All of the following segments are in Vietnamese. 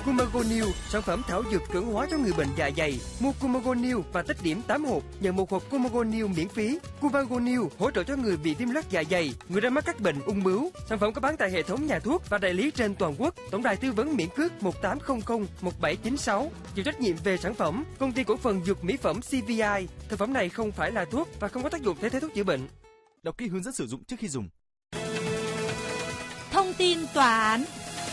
Cumago New, sản phẩm thảo dược cường hóa cho người bệnh dạ dày. Mua Cumago New và tích điểm 8 hộp, nhận một hộp Cumago New miễn phí. Cumago New hỗ trợ cho người bị viêm loét dạ dày, người đang mắc các bệnh ung bướu. Sản phẩm có bán tại hệ thống nhà thuốc và đại lý trên toàn quốc. Tổng đài tư vấn miễn cước 1800 1796. Chịu trách nhiệm về sản phẩm, Công ty cổ phần dược mỹ phẩm CVI. Thực phẩm này không phải là thuốc và không có tác dụng thay thế thuốc chữa bệnh. Đọc kỹ hướng dẫn sử dụng trước khi dùng. Thông tin tòa án.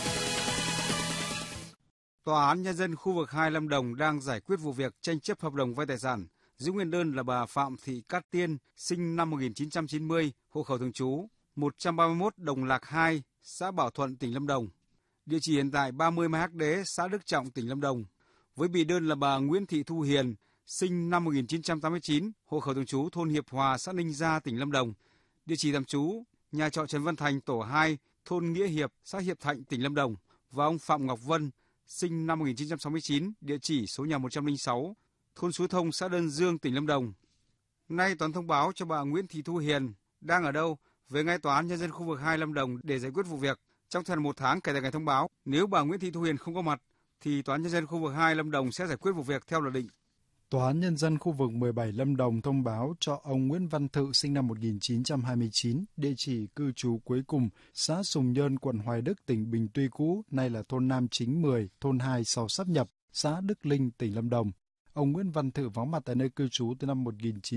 Tòa án Nhân dân khu vực 2 Lâm Đồng đang giải quyết vụ việc tranh chấp hợp đồng vay tài sản. Giữ nguyên đơn là bà Phạm Thị Cát Tiên, sinh năm 1990, hộ khẩu thường trú 131 Đồng Lạc 2, xã Bảo Thuận, tỉnh Lâm Đồng. Địa chỉ hiện tại 30 Mai Hắc Đế, xã Đức Trọng, tỉnh Lâm Đồng. Với bị đơn là bà Nguyễn Thị Thu Hiền, sinh năm 1989, hộ khẩu thường trú thôn Hiệp Hòa, xã Ninh Gia, tỉnh Lâm Đồng. Địa chỉ tạm trú nhà trọ Trần Văn Thành, tổ 2, thôn Nghĩa Hiệp, xã Hiệp Thạnh, tỉnh Lâm Đồng. Và ông Phạm Ngọc Vân, sinh năm 1969, địa chỉ số nhà 106, thôn Suối Thông, xã Đơn Dương, tỉnh Lâm Đồng. Nay toán thông báo cho bà Nguyễn Thị Thu Hiền đang ở đâu về ngay Tòa án Nhân dân khu vực 2 Lâm Đồng để giải quyết vụ việc. Trong thời hạn 1 tháng kể từ ngày thông báo, nếu bà Nguyễn Thị Thu Hiền không có mặt, thì Tòa án Nhân dân khu vực 2 Lâm Đồng sẽ giải quyết vụ việc theo luật định. Tòa án Nhân dân khu vực 17 Lâm Đồng thông báo cho ông Nguyễn Văn Thự, sinh năm 1929, địa chỉ cư trú cuối cùng, xã Sùng Nhơn, quận Hoài Đức, tỉnh Bình Tuy cũ, nay là thôn Nam Chính 10, thôn 2 sau sáp nhập, xã Đức Linh, tỉnh Lâm Đồng. Ông Nguyễn Văn Thự vắng mặt tại nơi cư trú từ năm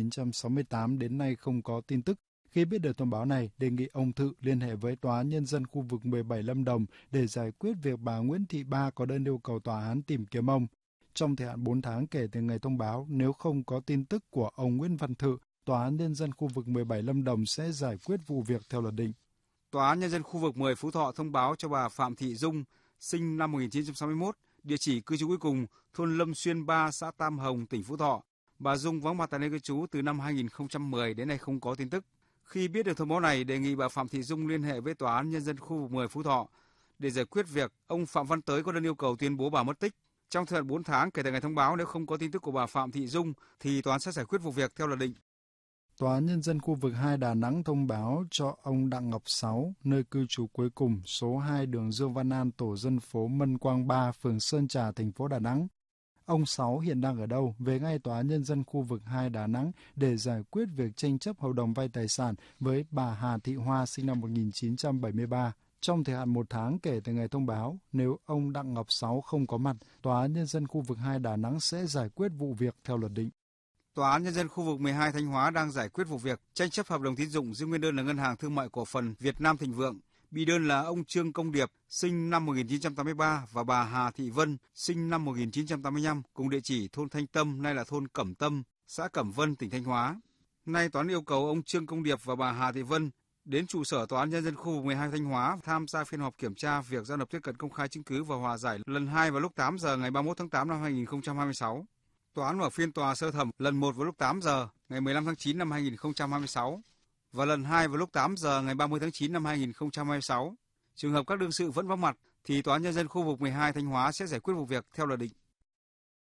1968 đến nay không có tin tức. Khi biết được thông báo này, đề nghị ông Thự liên hệ với Tòa án Nhân dân khu vực 17 Lâm Đồng để giải quyết việc bà Nguyễn Thị Ba có đơn yêu cầu tòa án tìm kiếm ông. Trong thời hạn 4 tháng kể từ ngày thông báo, nếu không có tin tức của ông Nguyễn Văn Thự, Tòa án Nhân dân khu vực 17 Lâm Đồng sẽ giải quyết vụ việc theo luật định. Tòa án Nhân dân khu vực 10 Phú Thọ thông báo cho bà Phạm Thị Dung, sinh năm 1961, địa chỉ cư trú cuối cùng, thôn Lâm Xuyên 3, xã Tam Hồng, tỉnh Phú Thọ. Bà Dung vắng mặt tại nơi cư trú từ năm 2010 đến nay không có tin tức. Khi biết được thông báo này, đề nghị bà Phạm Thị Dung liên hệ với Tòa án Nhân dân khu vực 10 Phú Thọ để giải quyết việc ông Phạm Văn Tới có đơn yêu cầu tuyên bố bà mất tích. Trong thời hạn 4 tháng kể từ ngày thông báo, nếu không có tin tức của bà Phạm Thị Dung thì tòa án sẽ giải quyết vụ việc theo luật định. Tòa án Nhân dân khu vực 2 Đà Nẵng thông báo cho ông Đặng Ngọc Sáu, nơi cư trú cuối cùng, số 2 đường Dương Văn An, tổ dân phố Mân Quang 3, phường Sơn Trà, thành phố Đà Nẵng. Ông Sáu hiện đang ở đâu? Về ngay Tòa án Nhân dân khu vực 2 Đà Nẵng để giải quyết việc tranh chấp hợp đồng vay tài sản với bà Hà Thị Hoa, sinh năm 1973. Trong thời hạn 1 tháng kể từ ngày thông báo, nếu ông Đặng Ngọc Sáu không có mặt, Tòa án Nhân dân khu vực 2 Đà Nẵng sẽ giải quyết vụ việc theo luật định. Tòa án Nhân dân khu vực 12 Thanh Hóa đang giải quyết vụ việc tranh chấp hợp đồng tín dụng giữ nguyên đơn là Ngân hàng Thương mại Cổ phần Việt Nam Thịnh Vượng. Bị đơn là ông Trương Công Điệp, sinh năm 1983 và bà Hà Thị Vân, sinh năm 1985, cùng địa chỉ thôn Thanh Tâm, nay là thôn Cẩm Tâm, xã Cẩm Vân, tỉnh Thanh Hóa. Nay tòa án yêu cầu ông Trương Công Điệp và bà Hà Thị Vân đến trụ sở Tòa án Nhân dân khu vực 12 Thanh Hóa tham gia phiên họp kiểm tra việc giao nộp tiếp cận công khai chứng cứ và hòa giải lần 2 vào lúc 8 giờ ngày 31 tháng 8 năm 2026. Tòa án mở phiên tòa sơ thẩm lần 1 vào lúc 8 giờ ngày 15 tháng 9 năm 2026 và lần 2 vào lúc 8 giờ ngày 30 tháng 9 năm 2026. Trường hợp các đương sự vẫn vắng mặt thì Tòa án Nhân dân khu vực 12 Thanh Hóa sẽ giải quyết vụ việc theo luật định.